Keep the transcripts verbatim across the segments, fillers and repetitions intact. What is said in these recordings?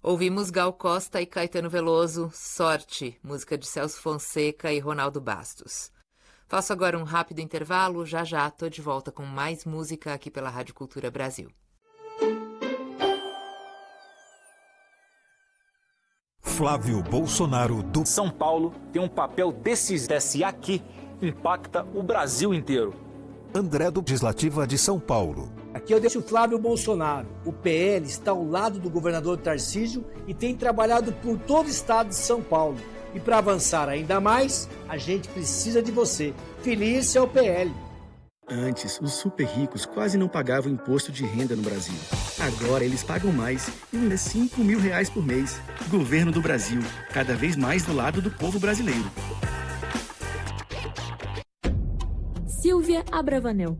Ouvimos Gal Costa e Caetano Veloso, Sorte, música de Celso Fonseca e Ronaldo Bastos. Faço agora um rápido intervalo, já já tô de volta com mais música aqui pela Rádio Cultura Brasil. Flávio Bolsonaro do São Paulo tem um papel decisivo. Se aqui impacta o Brasil inteiro. André do Legislativa de São Paulo. Aqui eu deixo o Flávio Bolsonaro. O P L está ao lado do governador Tarcísio e tem trabalhado por todo o estado de São Paulo. E para avançar ainda mais, a gente precisa de você. Feliz ao P L. Antes, os super ricos quase não pagavam imposto de renda no Brasil. Agora eles pagam mais, e ainda cinco mil reais por mês. Governo do Brasil, cada vez mais do lado do povo brasileiro. Silvia Abravanel.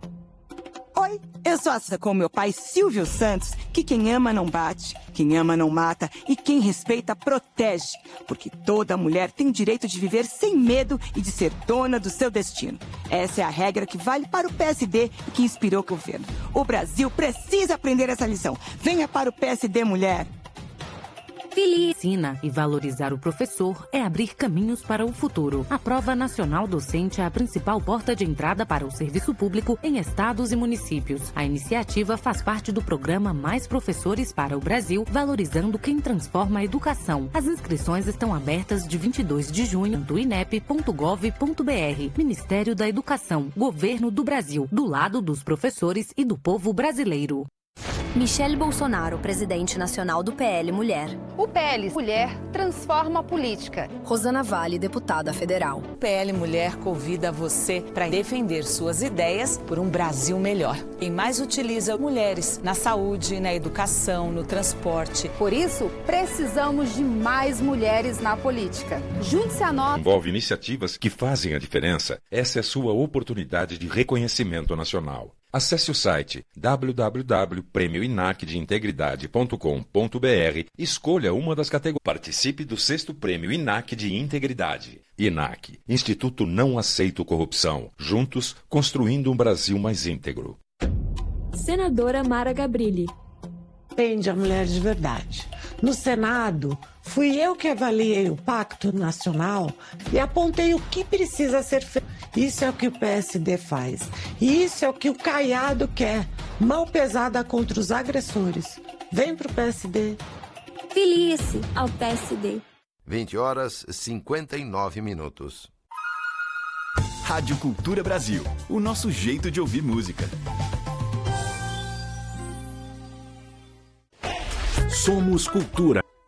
Oi, eu sou essa com meu pai Silvio Santos, que quem ama não bate, quem ama não mata e quem respeita protege. Porque toda mulher tem o direito de viver sem medo e de ser dona do seu destino. Essa é a regra que vale para o P S D e que inspirou o governo. O Brasil precisa aprender essa lição. Venha para o P S D, mulher. Feliz. Ensina e valorizar o professor é abrir caminhos para o futuro. A Prova Nacional Docente é a principal porta de entrada para o serviço público em estados e municípios. A iniciativa faz parte do programa Mais Professores para o Brasil, valorizando quem transforma a educação. As inscrições estão abertas de vinte e dois de junho do i n e p ponto gov ponto b r. Ministério da Educação, Governo do Brasil, do lado dos professores e do povo brasileiro. Michele Bolsonaro, presidente nacional do P L Mulher. O P L Mulher transforma a política. Rosana Vale, deputada federal. O P L Mulher convida você para defender suas ideias por um Brasil melhor. Quem mais utiliza mulheres na saúde, na educação, no transporte. Por isso, precisamos de mais mulheres na política. Junte-se a nós. Envolve iniciativas que fazem a diferença. Essa é a sua oportunidade de reconhecimento nacional. Acesse o site w w w ponto prêmio inac de integridade ponto com ponto b r e escolha uma das categorias. Participe do sexto Prêmio INAC de Integridade. INAC, Instituto Não Aceito Corrupção. Juntos, construindo um Brasil mais íntegro. Senadora Mara Gabrilli. Depende a mulher de verdade. No Senado, fui eu que avaliei o Pacto Nacional e apontei o que precisa ser feito. Isso é o que o P S D faz. E isso é o que o Caiado quer. Mão pesada contra os agressores. Vem pro P S D. Feliz ao P S D. vinte horas e cinquenta e nove minutos. Rádio Cultura Brasil. O nosso jeito de ouvir música. Somos Cultura.